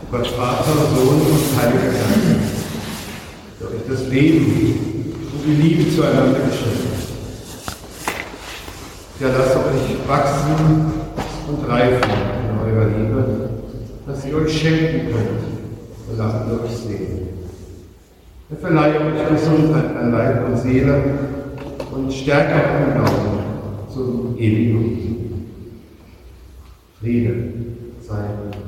Gott Vater, Sohn und Heiliger Geist, der euch das Leben und die Liebe zueinander geschenkt hat. Ja, lasst euch wachsen und reifen in eurer Liebe, dass ihr euch schenken könnt und nach euch sehen. Er verleihe euch Gesundheit an Leib und Seele und stärke auch im Glauben zum ewigen Friede sei